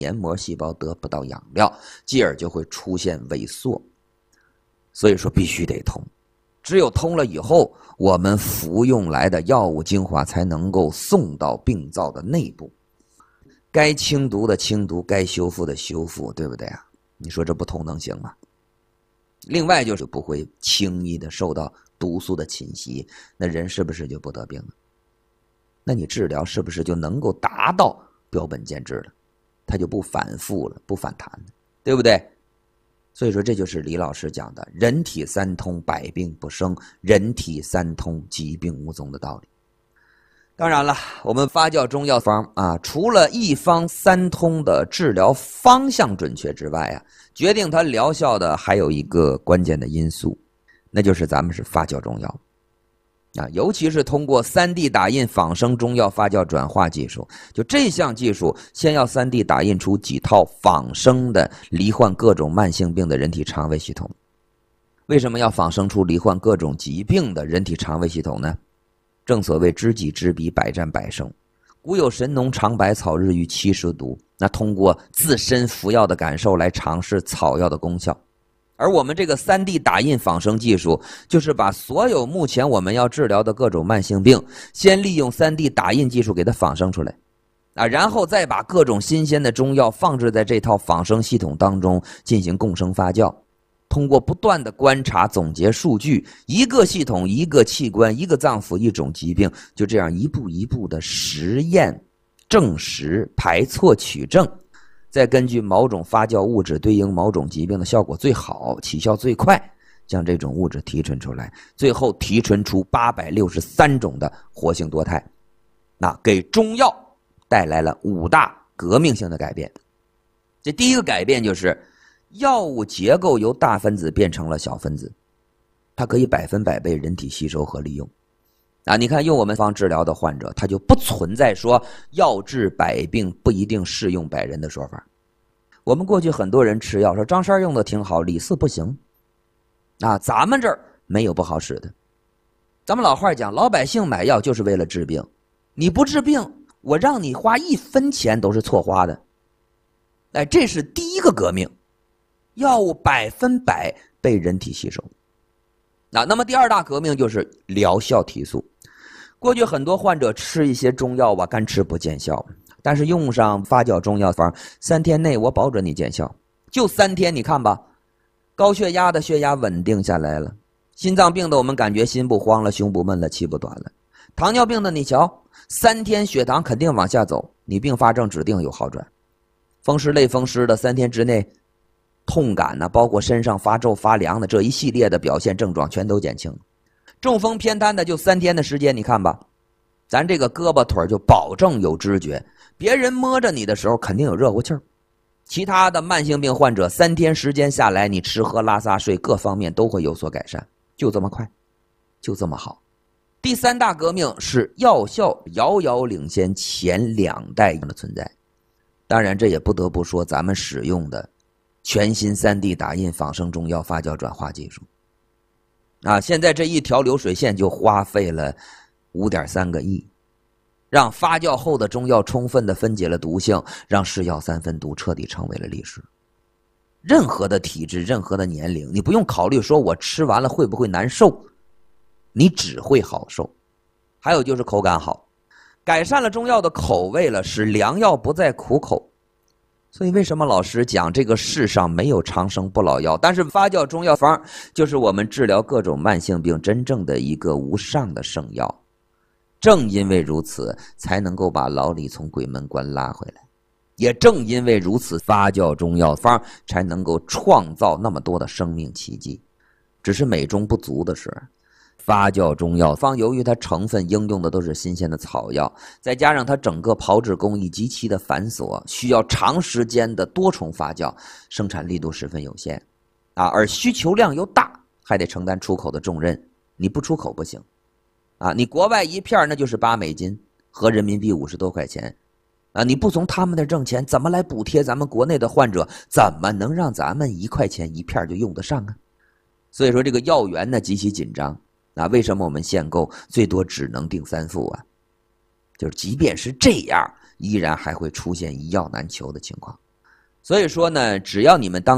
黏膜细胞得不到养料，继而就会出现萎缩。所以说必须得通，只有通了以后，我们服用来的药物精华才能够送到病灶的内部，该清毒的清毒，该修复的修复，对不对啊？你说这不通能行吗？另外就是不会轻易的受到毒素的侵袭，那人是不是就不得病了？那你治疗是不是就能够达到标本兼治了？它就不反复了，不反弹了，对不对？所以说这就是李老师讲的人体三通，百病不生，人体三通，疾病无踪的道理。当然了，我们发酵中药方啊，除了一方三通的治疗方向准确之外啊，决定它疗效的还有一个关键的因素，那就是咱们是发酵中药啊，尤其是通过 3D 打印仿生中药发酵转化技术，就这项技术，先要 3D 打印出几套仿生的罹患各种慢性病的人体肠胃系统。为什么要仿生出罹患各种疾病的人体肠胃系统呢？正所谓知己知彼，百战百胜。古有神农尝百草，日遇70毒，那通过自身服药的感受来尝试草药的功效。而我们这个 3D 打印仿生技术，就是把所有目前我们要治疗的各种慢性病，先利用 3D 打印技术给它仿生出来啊，然后再把各种新鲜的中药放置在这套仿生系统当中进行共生发酵。通过不断的观察总结数据，一个系统一个器官一个脏腑一种疾病，就这样一步一步的实验证实排错取证，再根据某种发酵物质对应某种疾病的效果最好，起效最快，将这种物质提纯出来，最后提纯出863种的活性多肽，那给中药带来了5大革命性的改变。这第一个改变就是药物结构由大分子变成了小分子，它可以100%被人体吸收和利用啊！你看用我们方治疗的患者，他就不存在说药治百病不一定适用百人的说法。我们过去很多人吃药说张三用的挺好，李四不行啊，咱们这儿没有不好使的。咱们老话讲，老百姓买药就是为了治病，你不治病，我让你花1分钱都是错花的。哎，这是第一个革命，药物100%被人体吸收。那么第二大革命就是疗效提速。过去很多患者吃一些中药干吃不见效，但是用上发酵中药方，3天内我保准你见效。就3天，你看吧，高血压的血压稳定下来了，心脏病的我们感觉心不慌了，胸不闷了，气不短了，糖尿病的你瞧，3天血糖肯定往下走，你并发症指定有好转。风湿类风湿的3天之内痛感呢，包括身上发皱发凉的这一系列的表现症状全都减轻。中风偏瘫的就3天的时间，你看吧，咱这个胳膊腿就保证有知觉，别人摸着你的时候肯定有热乎气儿。其他的慢性病患者3天时间下来，你吃喝拉撒睡各方面都会有所改善，就这么快，就这么好。第3大革命是药效遥遥领先前2代的存在。当然这也不得不说咱们使用的全新 3D 打印仿生中药发酵转化技术啊，现在这一条流水线就花费了5.3个亿，让发酵后的中药充分的分解了毒性，让是药3分毒彻底成为了历史。任何的体质，任何的年龄，你不用考虑说我吃完了会不会难受，你只会好受。还有就是口感好，改善了中药的口味了，使良药不再苦口。所以为什么老师讲这个世上没有长生不老药，但是发酵中药方就是我们治疗各种慢性病真正的一个无上的圣药。正因为如此，才能够把老李从鬼门关拉回来，也正因为如此，发酵中药方才能够创造那么多的生命奇迹。只是美中不足的是，发酵中药方由于它成分应用的都是新鲜的草药，再加上它整个炮制工艺极其的繁琐，需要长时间的多重发酵，生产力度十分有限啊，而需求量又大，还得承担出口的重任，你不出口不行啊，你国外一片那就是8美金，合人民币50多块钱啊，你不从他们那挣钱，怎么来补贴咱们国内的患者？怎么能让咱们1块钱一片就用得上啊？所以说这个药源呢极其紧张。那为什么我们限购最多只能订3副啊？就是即便是这样，依然还会出现一药难求的情况所以说呢，只要你们当